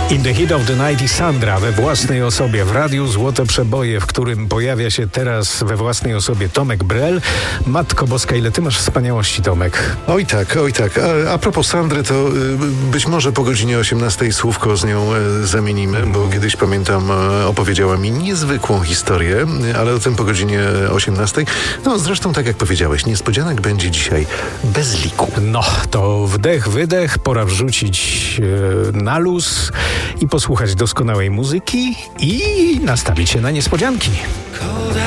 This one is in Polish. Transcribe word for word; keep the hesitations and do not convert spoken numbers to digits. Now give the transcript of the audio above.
In the Heat of the Night i Sandra we własnej osobie w Radiu Złote Przeboje, w którym pojawia się teraz we własnej osobie Tomek Brel. Matko Boska, ile ty masz wspaniałości, Tomek. Oj tak, oj tak. A, a propos Sandry, to y, być może po godzinie osiemnastej słówko z nią y, zamienimy, bo kiedyś pamiętam, y, opowiedziała mi niezwykłą historię, y, ale o tym po godzinie osiemnastej. No zresztą tak jak powiedziałeś, niespodzianek będzie dzisiaj bez liku. No, to wdech, wydech, pora wrzucić yy, na luz i posłuchać doskonałej muzyki i nastawić się na niespodzianki.